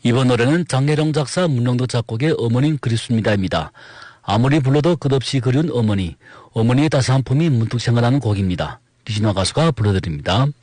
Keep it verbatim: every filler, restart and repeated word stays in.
이번 노래는 장혜령 작사 문영도 작곡의 어머님 그립습니다입니다. 아무리 불러도 끝없이 그리운 어머니, 어머니의 따스한 품이 문득 생각나는 곡입니다. 기신화 가수가 불러드립니다.